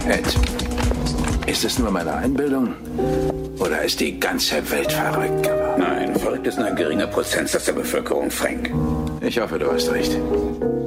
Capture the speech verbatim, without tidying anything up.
Ed, ist es nur meine Einbildung? Oder ist die ganze Welt verrückt geworden? Nein, verrückt ist nur ein geringer Prozentsatz der Bevölkerung, Frank. Ich hoffe, du hast recht.